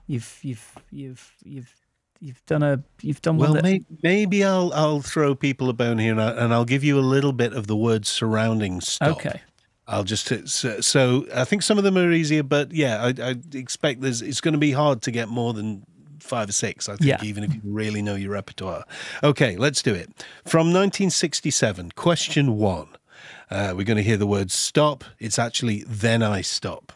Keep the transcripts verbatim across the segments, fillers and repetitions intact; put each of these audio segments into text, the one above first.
You've you've you've you've you've done a you've done well. one that... Maybe, maybe I'll I'll throw people a bone here, and, I, and I'll give you a little bit of the word surrounding stop. Okay. I'll just so, so I think some of them are easier, but yeah, I, I expect there's it's going to be hard to get more than five or six. I think Yeah. even if you really know your repertoire. Okay, let's do it. From nineteen sixty-seven, question one. Uh, we're going to hear the word stop. It's actually Then I Stop.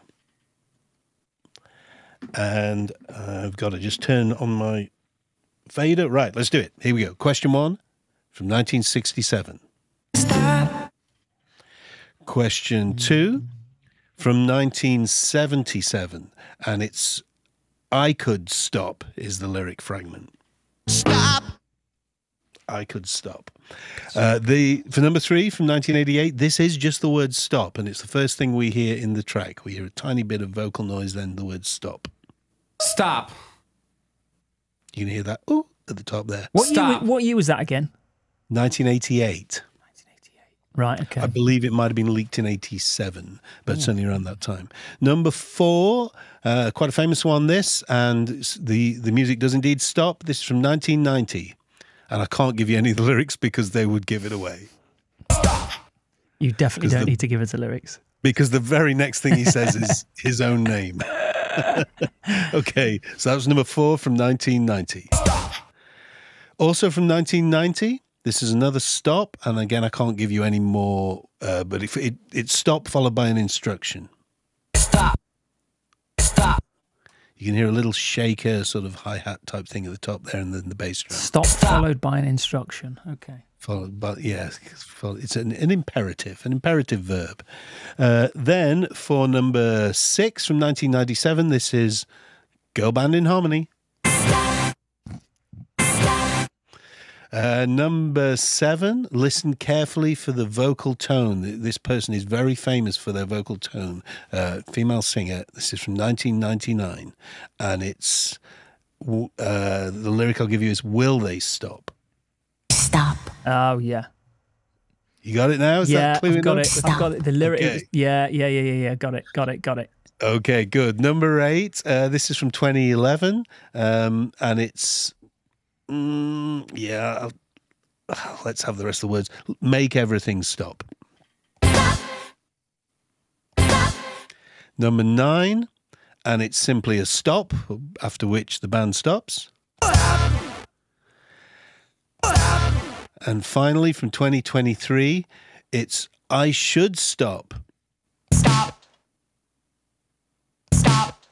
And I've got to just turn on my fader. Right, let's do it. Here we go. Question one from nineteen sixty-seven. Stop. Question two from nineteen seventy-seven. And it's I Could Stop is the lyric fragment. Stop. I Could Stop. Uh, the for number three from nineteen eighty-eight, this is just the word stop, and it's the first thing we hear in the track. We hear a tiny bit of vocal noise, then the word stop. Stop. You can hear that ooh at the top there. What year, Stop. what year was that again? nineteen eighty-eight. Right, okay. I believe it might have been leaked in eighty-seven, but certainly around that time. Number four, uh, quite a famous one, this, and the, the music does indeed stop. This is from nineteen ninety. And I can't give you any of the lyrics because they would give it away. You definitely don't the- need to give us the lyrics. Because the very next thing he says is his own name. Okay, so that was number four from nineteen ninety. Also from nineteen ninety, this is another stop. And again, I can't give you any more, uh, but if it, it's stop followed by an instruction. Stop. Stop. You can hear a little shaker, sort of hi-hat type thing at the top there, and then the bass drum. Stop followed by an instruction. Okay. Followed by, yeah, it's an, an imperative, an imperative verb. Uh, then for number six from nineteen ninety-seven, this is Girl Band in Harmony. Uh, number seven, listen carefully for the vocal tone. This person is very famous for their vocal tone. Uh, female singer. This is from nineteen ninety-nine. And it's, uh, the lyric I'll give you is, Will They Stop? Stop. Oh, yeah. You got it now? Is yeah, that clear I've got enough? it. I've got it. The lyric. Okay. Yeah, yeah, yeah, yeah, yeah. Got it, got it, got it. Okay, good. Number eight, uh, this is from twenty eleven. Um, and it's, mm, yeah, I'll, let's have the rest of the words. Make Everything Stop. Number nine, and it's simply a stop, after which the band stops. And finally, from twenty twenty-three, it's I Should Stop. Stop. Stop.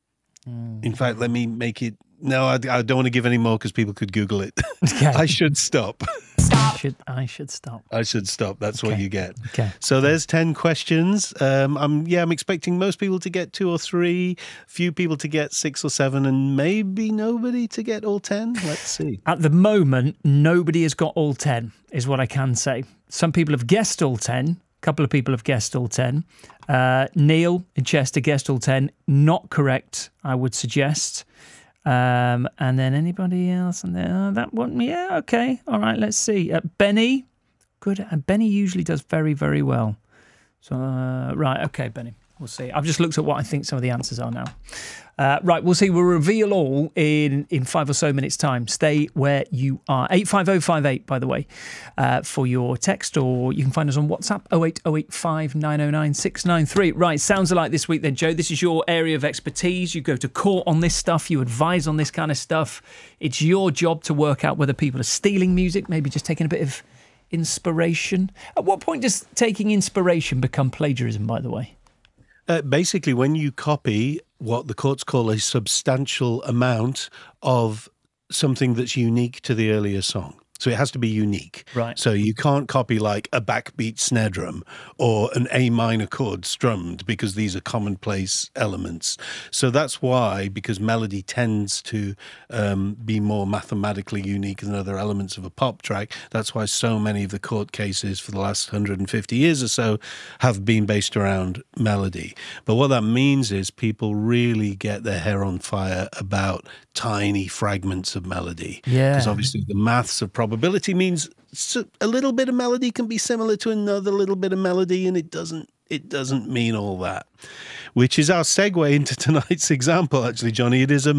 In fact, let me make it... No, I, I don't want to give any more because people could Google it. Okay. I should stop. I should, I should stop. I should stop. That's what Okay. you get. Okay. So there's ten questions. Um, I'm yeah, I'm expecting most people to get two or three, few people to get six or seven, and maybe nobody to get all ten. Let's see. At the moment, nobody has got all ten, is what I can say. Some people have guessed all ten. A couple of people have guessed all ten. Uh, Neil in Chester guessed all ten. Not correct, I would suggest. Um, and then anybody else? And then uh, that one, yeah, okay, all right. Let's see. Uh, Benny, good. And Benny usually does very, very well. So uh, right, okay, Benny. We'll see. I've just looked at what I think some of the answers are now. Uh, right, we'll see. We'll reveal all in, in five or so minutes' time. Stay where you are. eight five oh five eight, by the way, uh, for your text, or you can find us on WhatsApp, oh eight oh eight five nine oh nine six nine three. Right, sounds alike this week then, Joe. This is your area of expertise. You go to court on this stuff. You advise on this kind of stuff. It's your job to work out whether people are stealing music, maybe just taking a bit of inspiration. At what point does taking inspiration become plagiarism, by the way? Uh, basically, when you copy what the courts call a substantial amount of something that's unique to the earlier song. So it has to be unique. Right. So you can't copy like a backbeat snare drum or an A minor chord strummed because these are commonplace elements. So that's why, because melody tends to um, be more mathematically unique than other elements of a pop track, that's why so many of the court cases for the last one hundred fifty years or so have been based around melody. But what that means is people really get their hair on fire about tiny fragments of melody. Yeah. Because obviously the maths of probability means a little bit of melody can be similar to another little bit of melody, and it doesn't it doesn't mean all that. Which is our segue into tonight's example, actually, Johnny. It is a